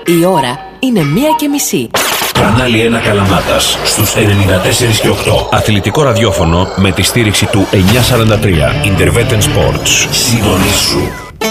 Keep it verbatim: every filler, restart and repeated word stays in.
Η ώρα είναι μία και μισή. Κανάλι ένα Καλαμάτας στους ενενήντα τέσσερα και οκτώ. Αθλητικό ραδιόφωνο με τη στήριξη του εννιακόσια σαράντα τρία. Interveten Sports. Συντονίσου.